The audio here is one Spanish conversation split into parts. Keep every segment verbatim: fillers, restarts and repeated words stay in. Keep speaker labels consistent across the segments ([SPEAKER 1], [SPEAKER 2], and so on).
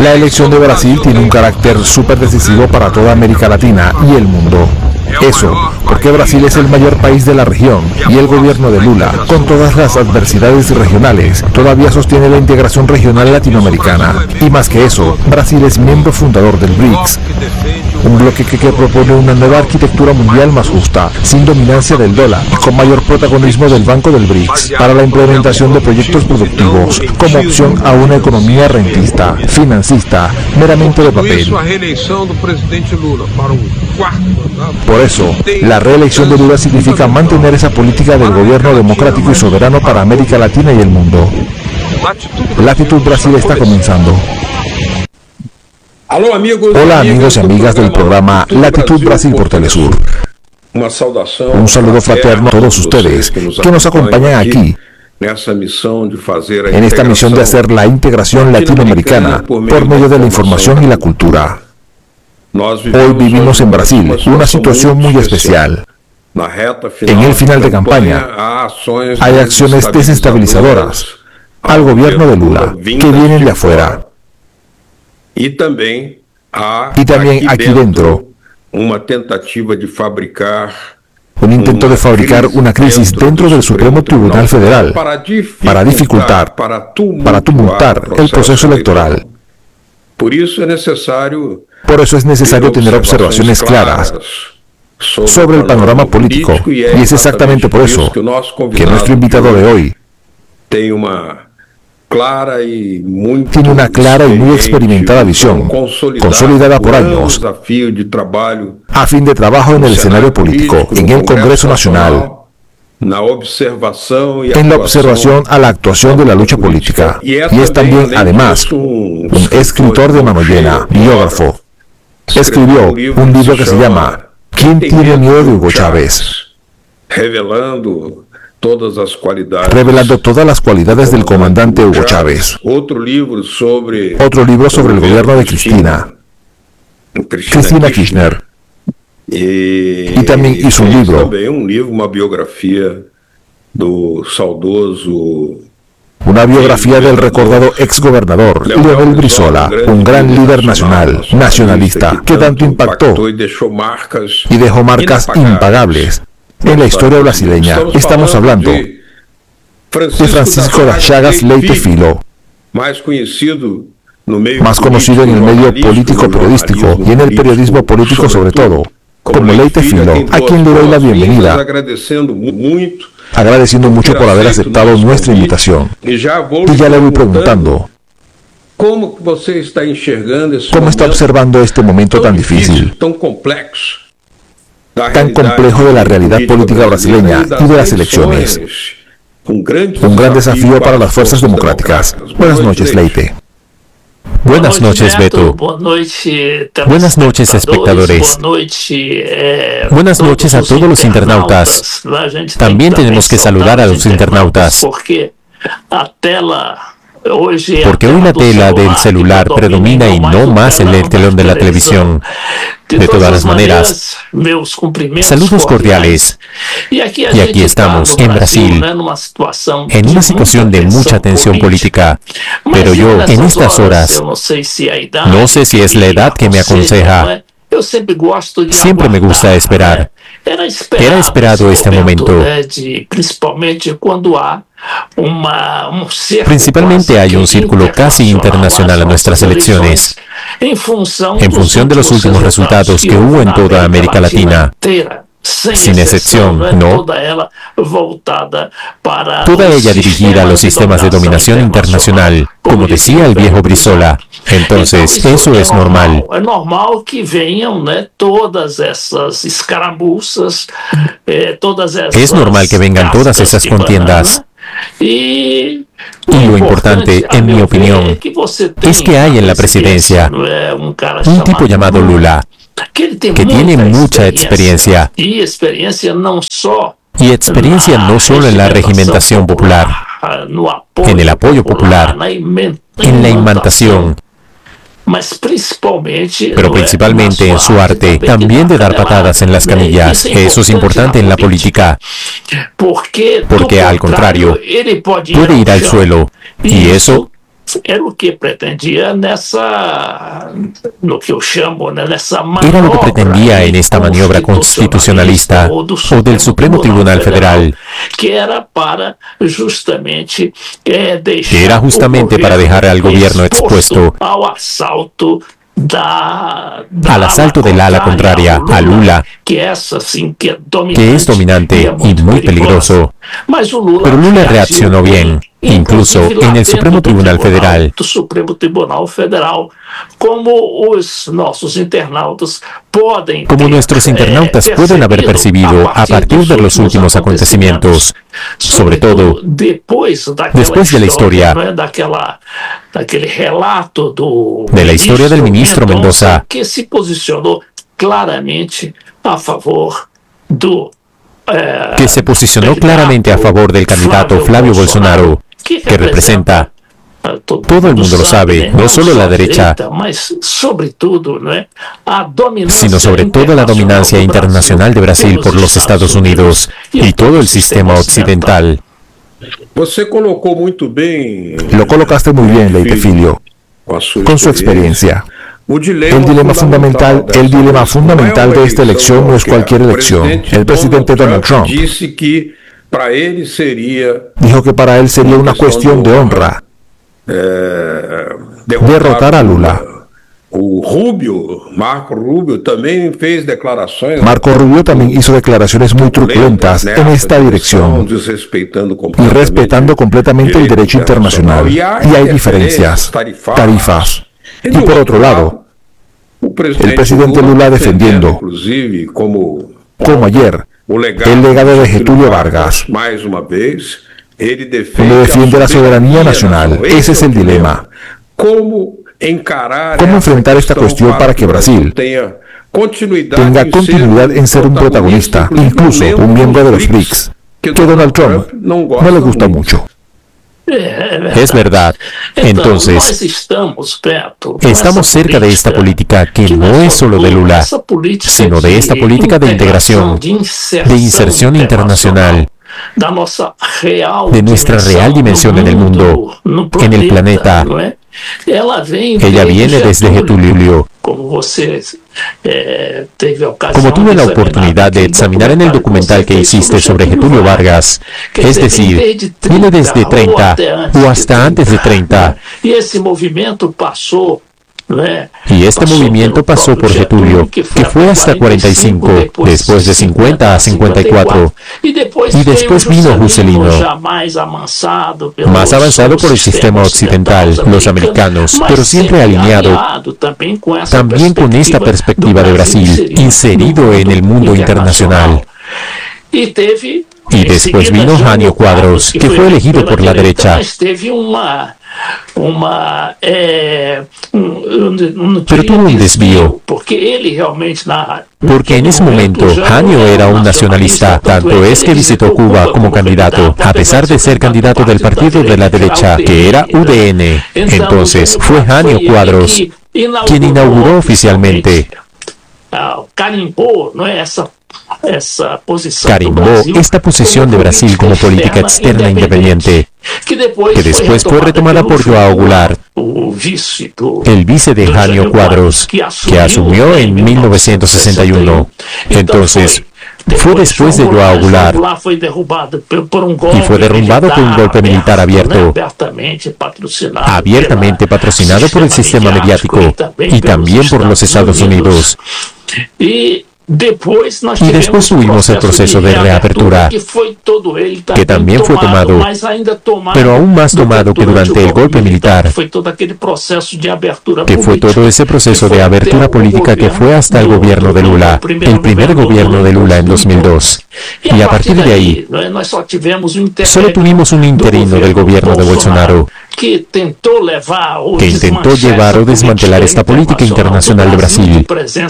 [SPEAKER 1] La elección de Brasil tiene un carácter súper decisivo para toda América Latina y el mundo. Eso, porque Brasil es el mayor país de la región y el gobierno de Lula, con todas las adversidades regionales, todavía sostiene la integración regional latinoamericana. Y más que eso, Brasil es miembro fundador del B R I C S, un bloque que, que propone una nueva arquitectura mundial más justa, sin dominancia del dólar y con mayor protagonismo del Banco del B R I C S, para la implementación de proyectos productivos, como opción a una economía rentista, financista, meramente de papel. Por eso, la reelección de Lula significa mantener esa política del gobierno democrático y soberano para América Latina y el mundo. Latitud Brasil está comenzando. Hola amigos y amigas del programa Latitud Brasil por Telesur. Un saludo fraterno a todos ustedes que nos acompañan aquí en esta misión de hacer la integración latinoamericana por medio de la información y la cultura. Hoy vivimos en Brasil una situación muy especial. En el final de campaña hay acciones desestabilizadoras al gobierno de Lula que vienen de afuera.
[SPEAKER 2] Y también,
[SPEAKER 1] y también aquí dentro
[SPEAKER 2] una tentativa de fabricar
[SPEAKER 1] un intento de fabricar una crisis dentro del Supremo Tribunal Federal para dificultar, para tumultar el proceso electoral.
[SPEAKER 2] Por eso es necesario,
[SPEAKER 1] Por eso es necesario tener observaciones claras sobre el panorama político, y es exactamente por eso que nuestro invitado de hoy
[SPEAKER 2] tiene una clara y muy
[SPEAKER 1] tiene una clara y muy experimentada visión, consolidada por años, a fin de trabajo en el escenario político, en el Congreso Nacional, en la observación a la actuación de la lucha política, y es también, además, un escritor de mano llena, biógrafo. Escribió un libro que se llama ¿Quién tiene miedo de Hugo Chávez?,
[SPEAKER 2] revelando todas las cualidades,
[SPEAKER 1] revelando todas las cualidades del comandante Hugo Chávez.
[SPEAKER 2] Otro libro sobre,
[SPEAKER 1] Otro libro sobre el gobierno de Cristina, Cristina Kirchner.
[SPEAKER 2] Y,
[SPEAKER 1] y también hizo un libro,
[SPEAKER 2] también un libro, una biografía do saudoso,
[SPEAKER 1] una biografía del recordado exgobernador Leonel Brizola, un gran líder nacional, nacionalista, que tanto impactó y dejó marcas impagables en la historia brasileña. Estamos hablando de Francisco das Chagas Leite Filho, más conocido en el medio político periodístico y en el periodismo político sobre todo, como Leite Filho, a quien le doy la bienvenida, agradeciendo mucho por haber aceptado nuestra invitación. Y ya le voy preguntando,
[SPEAKER 2] ¿cómo está
[SPEAKER 1] observando este momento tan difícil, tan complejo de la realidad política brasileña y de las elecciones? Un gran desafío para las fuerzas democráticas. Buenas noches, Leite.
[SPEAKER 3] Buenas noches, Beto. Buenas noches, espectadores. Buenas noches a todos los internautas. También tenemos que saludar a los internautas, porque hoy la tela del celular predomina y no más en el telón de la televisión. De todas las maneras, saludos cordiales. Y aquí estamos, en Brasil, en una situación de mucha tensión política. Pero yo, en estas horas, no sé si es la edad que me aconseja. Siempre me gusta esperar. Era esperado este momento. Principalmente hay un círculo casi internacional a nuestras elecciones, en función de los últimos resultados que hubo en toda América Latina, sin excepción, ¿no? Toda ella dirigida a los sistemas de dominación internacional, como decía el viejo Brizola. Entonces, eso es normal.
[SPEAKER 4] Es normal que vengan todas esas escaramuzas, todas esas...
[SPEAKER 3] Es normal que vengan todas esas contiendas.
[SPEAKER 4] Y
[SPEAKER 3] lo importante, en mi opinión, es que hay en la presidencia un tipo llamado Lula, que tiene mucha experiencia, y experiencia no solo en la regimentación popular, en el apoyo popular, en la imantación, pero principalmente en su arte, también de dar patadas en las canillas. Eso es importante en la política, porque al contrario, puede ir al suelo, y eso
[SPEAKER 4] era o que pretendia nessa, no que eu chamo, né, nessa
[SPEAKER 3] Era lo que pretendía en esta maniobra constitucionalista o del Supremo Tribunal Federal,
[SPEAKER 4] que era para justamente eh, deixar
[SPEAKER 3] que era justamente para dejar al gobierno expuesto
[SPEAKER 4] ao assalto Da, da
[SPEAKER 3] al asalto del ala contraria, a Lula,
[SPEAKER 4] que es, assim, que, é
[SPEAKER 3] que es dominante y muy peligroso. Pero Lula reaccionó bien, incluso en el Supremo Tribunal Federal.
[SPEAKER 4] Supremo Tribunal Federal, como os nossos internautas podem
[SPEAKER 3] Como nuestros internautas pueden haber percibido a partir de los últimos acontecimientos, sobre todo después de la historia
[SPEAKER 4] daquele relato do
[SPEAKER 3] de la historia del ministro Mendoza,
[SPEAKER 4] que se posicionou claramente a favor do eh,
[SPEAKER 3] que se posicionó claramente a favor del candidato Flavio Bolsonaro, que representa, todo el mundo lo sabe, no solo la derecha, sino sobre todo la dominancia internacional de Brasil por los Estados Unidos y todo el sistema occidental.
[SPEAKER 2] Você colocou muito bem.
[SPEAKER 1] Lo colocaste muy bien, Leitefilio, con su experiencia. El dilema fundamental, el dilema fundamental de esta elección no es cualquier elección. El presidente Donald Trump dijo que para él sería una cuestión de honra derrotar a Lula.
[SPEAKER 2] Marco Rubio también fez declaraciones.
[SPEAKER 1] Marco Rubio también hizo declaraciones muy truculentas en esta dirección y respetando completamente el derecho internacional. Y hay diferencias, tarifas. Y por otro lado, el presidente Lula defendiendo, como ayer, el legado de Getúlio Vargas. Uno defiende la soberanía nacional. Ese es el dilema. ¿Cómo enfrentar esta cuestión para que Brasil tenga continuidad en ser un protagonista, incluso un miembro de los B R I C S, que Donald Trump no le gusta mucho?
[SPEAKER 3] Es verdad. Entonces, estamos cerca de esta política que no es solo de Lula, sino de esta política de integración, de inserción internacional, de nuestra real dimensión en el mundo, en el planeta. Ella viene desde Getúlio. Como tuve la oportunidad de examinar en el documental que hiciste sobre Getúlio Vargas, es decir, viene desde treinta o hasta antes de treinta. Y este movimiento pasó por Getúlio, que fue hasta cuarenta y cinco, después de cincuenta a cincuenta y cuatro, y después vino Juscelino, más avanzado por el sistema occidental, los americanos, pero siempre alineado también con esta perspectiva de Brasil, inserido en el mundo internacional. Y después vino Jânio Quadros, que fue elegido por la derecha. Uma, eh, un, pero tuvo un desvío, porque en ese momento Jânio era un nacionalista, tanto es que visitó Cuba como candidato, a pesar de ser candidato del partido de la derecha, que era U D N. Entonces fue Jânio Quadros quien inauguró oficialmente, carimbó esta posición de Brasil como política externa independiente, que después fue retomada por João Goulart, el vice de Jânio Quadros, que asumió en mil novecientos sesenta y uno. Entonces, fue después de João Goulart y fue derrumbado por un golpe militar abierto, abiertamente patrocinado por el sistema mediático y también por los Estados Unidos. Y después tuvimos el proceso de reapertura, que también fue tomado, pero aún más tomado que durante el golpe militar, que fue todo ese proceso de abertura política que fue hasta el gobierno de Lula, el primer gobierno de Lula en dos mil dos. Y a partir de ahí, solo tuvimos un interino del gobierno de Bolsonaro, que intentó llevar o desmantelar esta política internacional de Brasil,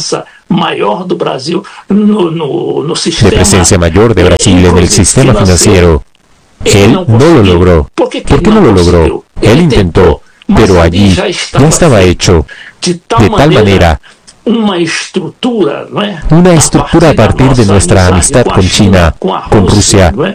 [SPEAKER 3] de presencia mayor de Brasil en el sistema financiero. Él no lo logró. ¿Por qué no lo logró? Él intentó, pero allí ya estaba hecho, de tal manera, una estructura a partir de nuestra amistad con China, con Rusia,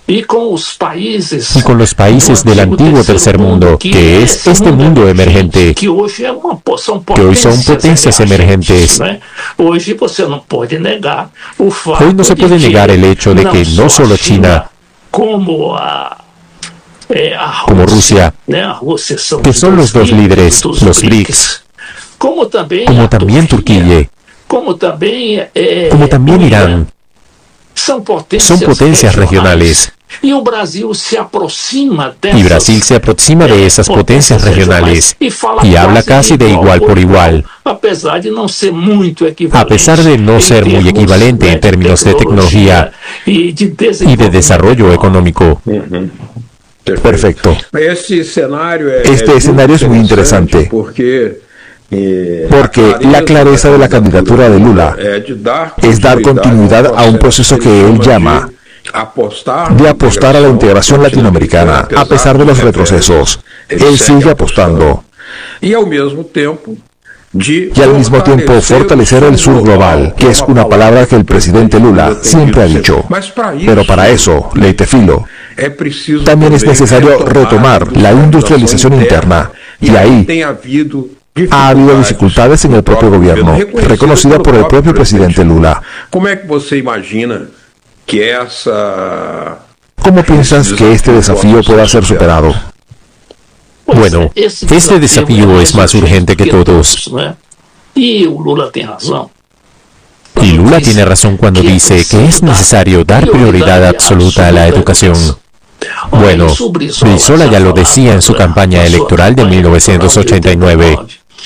[SPEAKER 4] y con los países,
[SPEAKER 3] y con los países del antiguo tercer mundo, que es este mundo emergente,
[SPEAKER 4] que hoy
[SPEAKER 3] son potencias emergentes.
[SPEAKER 4] Hoy você não pode negar o fato
[SPEAKER 3] Hoy no se puede
[SPEAKER 4] de
[SPEAKER 3] negar el hecho de que no solo China,
[SPEAKER 4] como a Eh, a
[SPEAKER 3] como Rusia,
[SPEAKER 4] né, a Rússia são
[SPEAKER 3] que son los dos líderes,
[SPEAKER 4] dos
[SPEAKER 3] los
[SPEAKER 4] B R I C S,
[SPEAKER 3] BRICS,
[SPEAKER 4] como también,
[SPEAKER 3] como
[SPEAKER 4] a
[SPEAKER 3] también Turquía,
[SPEAKER 4] como también, eh,
[SPEAKER 3] como también
[SPEAKER 4] o
[SPEAKER 3] Irán,
[SPEAKER 4] son potencias,
[SPEAKER 3] son potencias regionales.
[SPEAKER 4] Y el Brasil se aproxima de
[SPEAKER 3] Y Brasil se aproxima de esas potencias regionales y habla casi de igual por igual,
[SPEAKER 4] a pesar de no ser muito equivalente,
[SPEAKER 3] a pesar de no ser muy equivalente en términos de tecnología
[SPEAKER 4] y de,
[SPEAKER 3] y de desarrollo económico.
[SPEAKER 2] Uhum.
[SPEAKER 1] Perfecto.
[SPEAKER 2] Este escenario es,
[SPEAKER 1] Este escenario es muy interesante
[SPEAKER 2] porque, eh,
[SPEAKER 1] porque la clareza de la candidatura de Lula es dar continuidad a un proceso que él llama de apostar a la integración latinoamericana, a pesar de los retrocesos. Él sigue apostando.
[SPEAKER 2] Y al mismo tiempo,
[SPEAKER 1] Y al mismo tiempo fortalecer el sur global, que es una palabra que el presidente Lula siempre ha dicho. Pero para eso, Leitefilo, también es necesario retomar la industrialización interna. Y ahí ha habido dificultades en el propio gobierno, reconocida por el propio presidente Lula.
[SPEAKER 2] ¿Cómo es que você imagina que esa...
[SPEAKER 1] ¿Cómo piensas que este desafío pueda ser superado?
[SPEAKER 3] Bueno, este desafío es más urgente que todos.
[SPEAKER 4] Y Lula tiene razón.
[SPEAKER 3] Y Lula tiene razón cuando dice que es necesario dar prioridad absoluta a la educación. Bueno, Brizola ya lo decía en su campaña electoral de mil novecientos ochenta y nueve.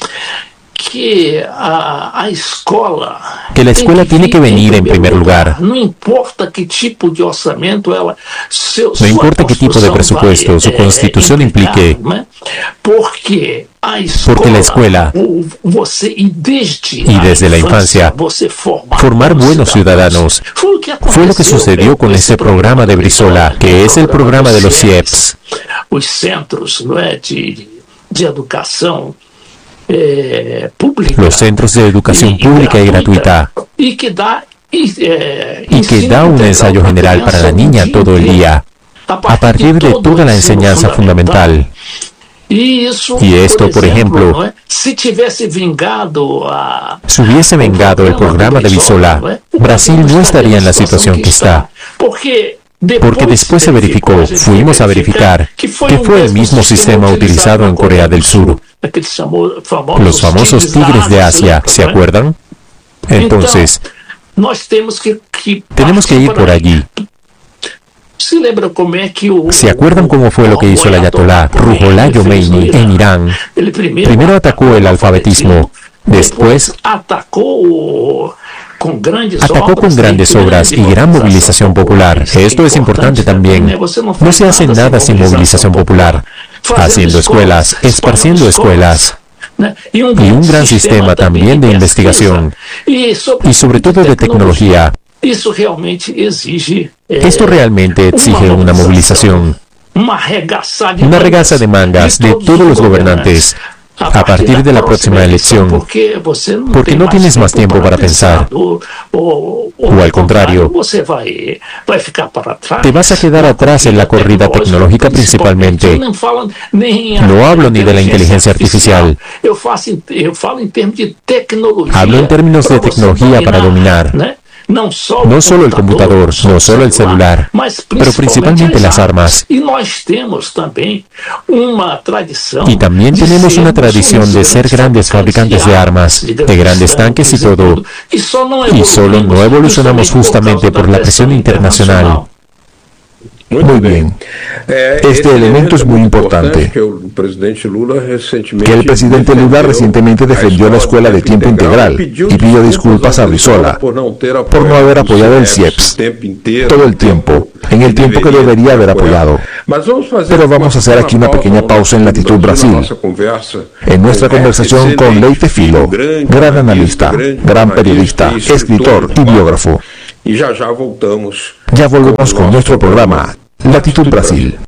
[SPEAKER 4] Que, a, a escola
[SPEAKER 3] que la escuela tiene que venir en primer lugar.
[SPEAKER 4] No importa qué tipo de orçamento ela, seu,
[SPEAKER 3] no importa qué tipo de presupuesto vai, su constitución é, implique,
[SPEAKER 4] porque, a escola,
[SPEAKER 3] porque la escuela
[SPEAKER 4] você, y desde,
[SPEAKER 3] y desde la infancia
[SPEAKER 4] formar,
[SPEAKER 3] formar buenos ciudadanos fue lo que sucedió con este programa de Brizola, que es el programa de los C I E Ps.
[SPEAKER 4] Os centros não é, de, de educação Eh, pública,
[SPEAKER 3] los centros de educación y, pública y gratuita,
[SPEAKER 4] y que da, y, eh,
[SPEAKER 3] y que da un ensayo general para la niña todo el día, a partir de toda la enseñanza fundamental.
[SPEAKER 4] Y, eso,
[SPEAKER 3] y esto, por ejemplo,
[SPEAKER 4] ¿no? si, vengado a,
[SPEAKER 3] si hubiese vengado el programa de Brizola, ¿no? Brasil no estaría en la situación que está.
[SPEAKER 4] Porque
[SPEAKER 3] Porque después se verificó, fuimos a verificar, que fue el mismo sistema utilizado en Corea del Sur. Los famosos tigres de Asia, ¿se acuerdan? Entonces, tenemos que ir por allí. ¿Se acuerdan cómo fue lo que hizo el ayatolá Ruhollah Khomeini en Irán? Primero atacó el alfabetismo, después atacó con grandes obras y gran movilización popular. Esto es importante también. No se hace nada sin movilización popular. Haciendo escuelas, esparciendo escuelas. Y un gran sistema también de investigación. Y sobre todo de tecnología. Esto realmente exige una movilización. Una regaza de mangas de todos los gobernantes. A partir de la próxima elección, porque no tienes más tiempo para pensar, o al contrario, te vas a quedar atrás en la corrida tecnológica principalmente. No hablo ni de la inteligencia artificial, hablo en términos de tecnología para dominar. No solo el computador, no solo el celular, pero principalmente las armas. Y también tenemos una tradición de ser grandes fabricantes de armas, de grandes tanques y todo. Y solo no evolucionamos justamente por la presión internacional.
[SPEAKER 1] Muy bien. Este elemento es muy importante. Que el presidente Lula recientemente defendió la escuela de tiempo integral y pidió disculpas a Brizola por no haber apoyado el C I E P S todo el tiempo, en el tiempo que debería haber apoyado. Pero vamos a hacer aquí una pequeña pausa en Latitud Brasil, en nuestra conversación con Leitefilo, gran analista, gran periodista, escritor y biógrafo.
[SPEAKER 2] Y ya ya voltamos.
[SPEAKER 1] Ya volvemos con nuestro programa Latitud Brasil.